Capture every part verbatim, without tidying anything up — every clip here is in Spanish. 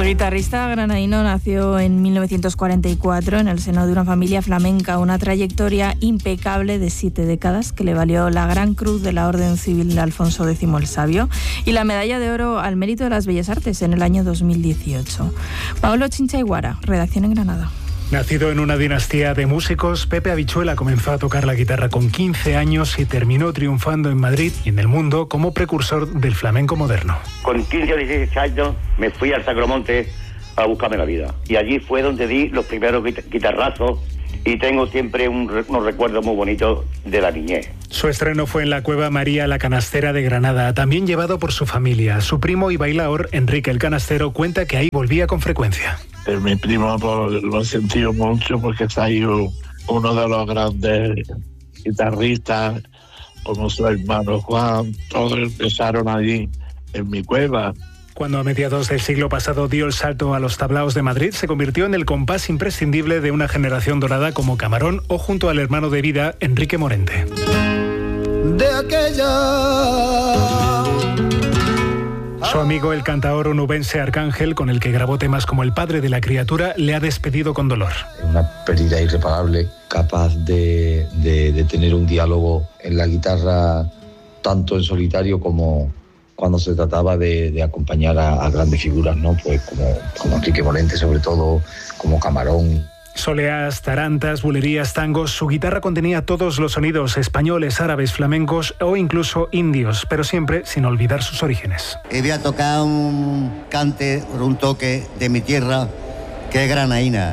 guitarrista granadino nació en mil novecientos cuarenta y cuatro en el seno de una familia flamenca, una trayectoria impecable de siete décadas que le valió la Gran Cruz de la Orden Civil de Alfonso X el Sabio y la Medalla de Oro al Mérito de las Bellas Artes en el año dos mil dieciocho. Paolo Chinchaiguara, redacción en Granada. Nacido en una dinastía de músicos, Pepe Habichuela comenzó a tocar la guitarra con quince años y terminó triunfando en Madrid y en el mundo como precursor del flamenco moderno. Con quince o dieciséis años me fui al Sacromonte a buscarme la vida. Y allí fue donde di los primeros guitarrazos y tengo siempre un, unos recuerdos muy bonitos de la niñez. Su estreno fue en la Cueva María la Canastera de Granada, también llevado por su familia. Su primo y bailaor, Enrique el Canastero, cuenta que ahí volvía con frecuencia. Mi primo lo he sentido mucho porque está ahí uno de los grandes guitarristas, como su hermano Juan. Todos empezaron allí en mi cueva. Cuando a mediados del siglo pasado dio el salto a los tablaos de Madrid, se convirtió en el compás imprescindible de una generación dorada como Camarón o junto al hermano de vida, Enrique Morente. De aquella... Su amigo, el cantaor onubense Arcángel, con el que grabó temas como El padre de la criatura, le ha despedido con dolor. Una pérdida irreparable, capaz de, de, de tener un diálogo en la guitarra, tanto en solitario como cuando se trataba de, de acompañar a, a grandes figuras, ¿no? Pues como, como Enrique Morente, sobre todo, como Camarón. Soleás, tarantas, bulerías, tangos, su guitarra contenía todos los sonidos españoles, árabes, flamencos o incluso indios, pero siempre sin olvidar sus orígenes. Y voy a tocar un cante, un toque de mi tierra, que es granaína.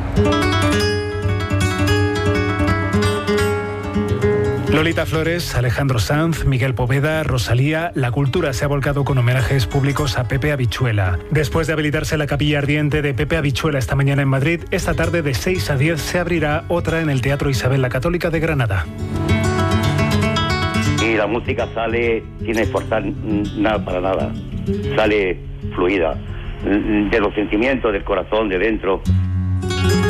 Lolita Flores, Alejandro Sanz, Miguel Poveda, Rosalía, la cultura se ha volcado con homenajes públicos a Pepe Habichuela. Después de habilitarse la capilla ardiente de Pepe Habichuela esta mañana en Madrid, esta tarde de seis a diez se abrirá otra en el Teatro Isabel la Católica de Granada. Y la música sale sin esforzar nada para nada, sale fluida, de los sentimientos, del corazón, de dentro.